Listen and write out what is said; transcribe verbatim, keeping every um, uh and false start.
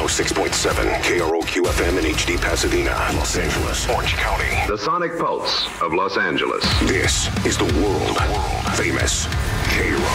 oh six point seven K R O Q F M in H D Pasadena, Los Angeles, Orange County. The Sonic Pulse of Los Angeles. This is the world, world famous K R O